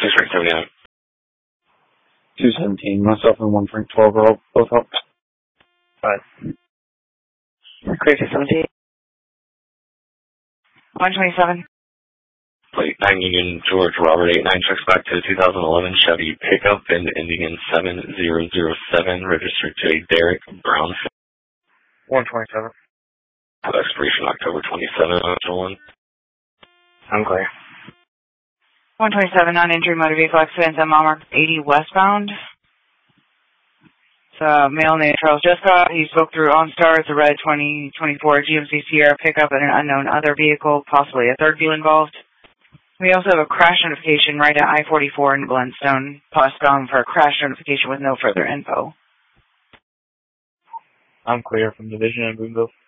Frank 79. 217. Myself and 1 Frank 12 are both up. 5. Clear 217. 127. Plate 9 Union George Robert 89 checks back to 2011 Chevy pickup in Indian 7007, registered to a Derek Brown. 127. Expiration October 27, 1. I'm clear. 127, non-injury motor vehicle accident at mile mark 80 westbound. It's a male named Charles Jessica. He spoke through OnStar. It's a red 2024 GMC Sierra pickup and an unknown other vehicle, possibly a third wheel involved. We also have a crash notification right at I-44 in Glenstone. Postbound for a crash notification with no further info. I'm clear from Division and Boonville.